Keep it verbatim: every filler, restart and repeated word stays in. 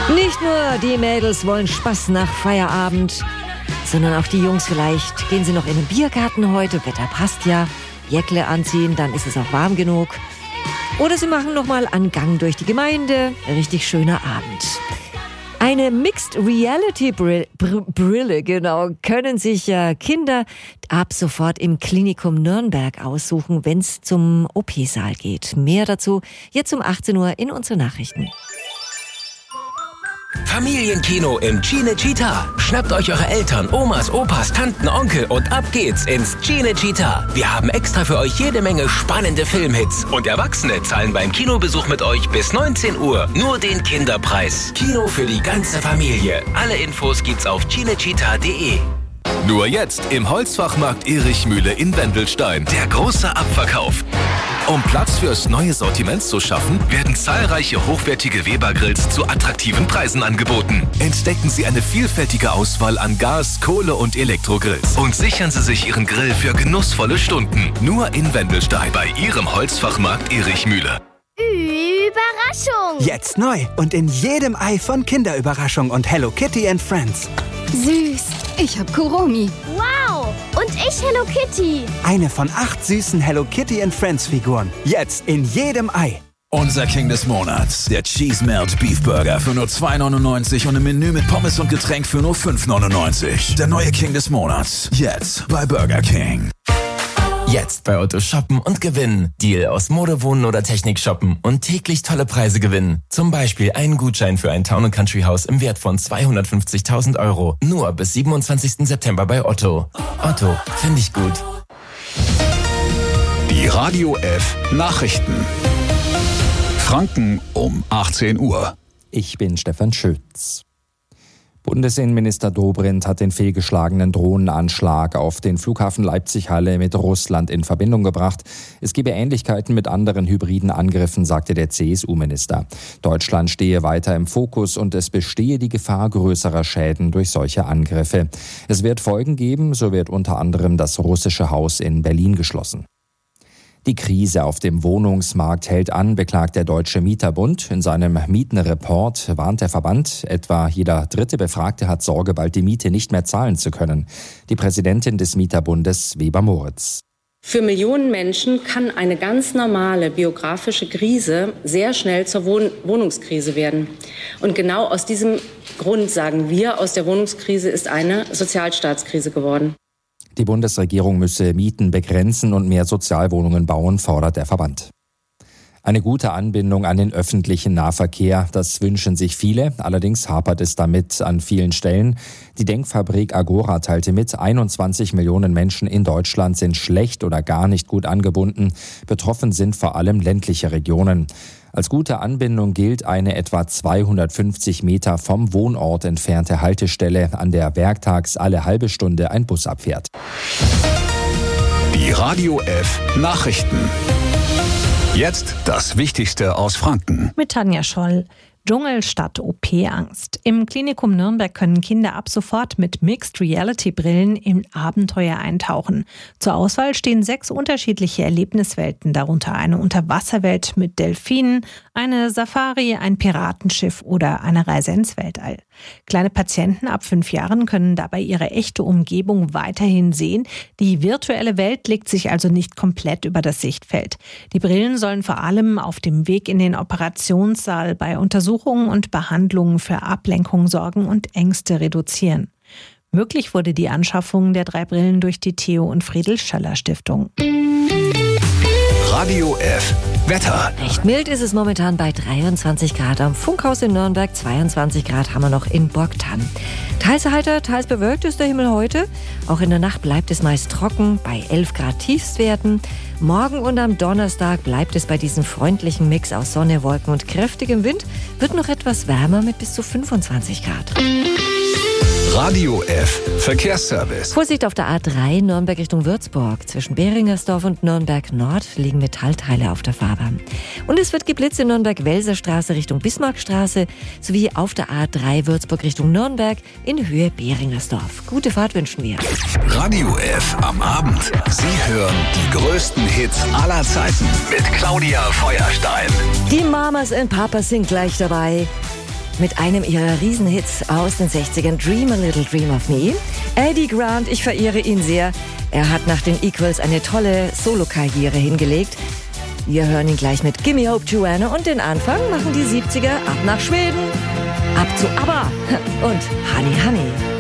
Nicht nur die Mädels wollen Spaß nach Feierabend, sondern auch die Jungs vielleicht. Gehen sie noch in den Biergarten heute, Wetter passt ja, Jäckle anziehen, dann ist es auch warm genug. Oder sie machen noch mal einen Gang durch die Gemeinde, richtig schöner Abend. Eine Mixed Reality Brille, Brille genau, können sich äh, Kinder ab sofort im Klinikum Nürnberg aussuchen, wenn es zum O P-Saal geht. Mehr dazu jetzt um achtzehn Uhr in unseren Nachrichten. Familienkino im Cinecittà. Schnappt euch eure Eltern, Omas, Opas, Tanten, Onkel und ab geht's ins Cinecittà. Wir haben extra für euch jede Menge spannende Filmhits. Und Erwachsene zahlen beim Kinobesuch mit euch bis neunzehn Uhr nur den Kinderpreis. Kino für die ganze Familie. Alle Infos gibt's auf cinecittà punkt de. Nur jetzt im Holzfachmarkt Erichmühle in Wendelstein. Der große Abverkauf. Um Platz fürs neue Sortiment zu schaffen, werden zahlreiche hochwertige Weber-Grills zu attraktiven Preisen angeboten. Entdecken Sie eine vielfältige Auswahl an Gas-, Kohle- und Elektrogrills und sichern Sie sich Ihren Grill für genussvolle Stunden. Nur in Wendelstein bei Ihrem Holzfachmarkt Erichmühle. Überraschung! Jetzt neu und in jedem Ei von Kinderüberraschung und Hello Kitty and Friends. Süß, ich hab Kuromi. Wow, und ich Hello Kitty. Eine von acht süßen Hello Kitty and Friends Figuren. Jetzt in jedem Ei. Unser King des Monats, der Cheese Melt Beef Burger für nur zwei neunundneunzig und im Menü mit Pommes und Getränk für nur fünf neunundneunzig. Der neue King des Monats, jetzt bei Burger King. Jetzt bei Otto shoppen und gewinnen. Deal aus Mode, Wohnen oder Technik shoppen und täglich tolle Preise gewinnen. Zum Beispiel einen Gutschein für ein Town and Country Haus im Wert von zweihundertfünfzigtausend Euro. Nur bis siebenundzwanzigsten September bei Otto. Otto, finde ich gut. Die Radio F Nachrichten. Franken um achtzehn Uhr. Ich bin Stefan Schütz. Bundesinnenminister Dobrindt hat den fehlgeschlagenen Drohnenanschlag auf den Flughafen Leipzig-Halle mit Russland in Verbindung gebracht. Es gebe Ähnlichkeiten mit anderen hybriden Angriffen, sagte der C S U-Minister. Deutschland stehe weiter im Fokus und es bestehe die Gefahr größerer Schäden durch solche Angriffe. Es wird Folgen geben, so wird unter anderem das russische Haus in Berlin geschlossen. Die Krise auf dem Wohnungsmarkt hält an, beklagt der Deutsche Mieterbund. In seinem Mietenreport warnt der Verband, etwa jeder dritte Befragte hat Sorge, bald die Miete nicht mehr zahlen zu können. Die Präsidentin des Mieterbundes, Weber Moritz. Für Millionen Menschen kann eine ganz normale biografische Krise sehr schnell zur Wohn- Wohnungskrise werden. Und genau aus diesem Grund sagen wir, aus der Wohnungskrise ist eine Sozialstaatskrise geworden. Die Bundesregierung müsse Mieten begrenzen und mehr Sozialwohnungen bauen, fordert der Verband. Eine gute Anbindung an den öffentlichen Nahverkehr, das wünschen sich viele. Allerdings hapert es damit an vielen Stellen. Die Denkfabrik Agora teilte mit, einundzwanzig Millionen Menschen in Deutschland sind schlecht oder gar nicht gut angebunden. Betroffen sind vor allem ländliche Regionen. Als gute Anbindung gilt eine etwa zweihundertfünfzig Meter vom Wohnort entfernte Haltestelle, an der werktags alle halbe Stunde ein Bus abfährt. Die Radio F Nachrichten. Jetzt das Wichtigste aus Franken. Mit Tanja Scholl. Dschungel statt O P-Angst. Im Klinikum Nürnberg können Kinder ab sofort mit Mixed-Reality-Brillen in Abenteuer eintauchen. Zur Auswahl stehen sechs unterschiedliche Erlebniswelten, darunter eine Unterwasserwelt mit Delfinen, eine Safari, ein Piratenschiff oder eine Reise ins Weltall. Kleine Patienten ab fünf Jahren können dabei ihre echte Umgebung weiterhin sehen. Die virtuelle Welt legt sich also nicht komplett über das Sichtfeld. Die Brillen sollen vor allem auf dem Weg in den Operationssaal bei Untersuchungen und Behandlungen für Ablenkung sorgen und Ängste reduzieren. Möglich wurde die Anschaffung der drei Brillen durch die Theo- und Friedrich-Schöller-Stiftung. Radio F Wetter. Recht mild ist es momentan bei dreiundzwanzig Grad am Funkhaus in Nürnberg, zweiundzwanzig Grad haben wir noch in Borgtann. Teils heiter, teils bewölkt ist der Himmel heute. Auch in der Nacht bleibt es meist trocken, bei elf Grad Tiefstwerten. Morgen und am Donnerstag bleibt es bei diesem freundlichen Mix aus Sonne, Wolken und kräftigem Wind. Wird noch etwas wärmer mit bis zu fünfundzwanzig Grad. Radio F Verkehrsservice. Vorsicht auf der A drei Nürnberg Richtung Würzburg. Zwischen Beringersdorf und Nürnberg Nord liegen Metallteile auf der Fahrbahn. Und es wird geblitzt in Nürnberg-Welser-Straße Richtung Bismarckstraße sowie auf der A drei Würzburg Richtung Nürnberg in Höhe Beringersdorf. Gute Fahrt wünschen wir. Radio F am Abend. Sie hören die größten Hits aller Zeiten mit Claudia Feuerstein. Die Mamas and Papas sind gleich dabei. mit einem ihrer Riesenhits aus den sechzigern, Dream a Little Dream of Me. Eddie Grant, ich verehre ihn sehr. Er hat nach den Equals eine tolle Solokarriere hingelegt. Wir hören ihn gleich mit Gimme Hope Joanna und den Anfang machen die siebziger ab nach Schweden, ab zu ABBA und Honey Honey.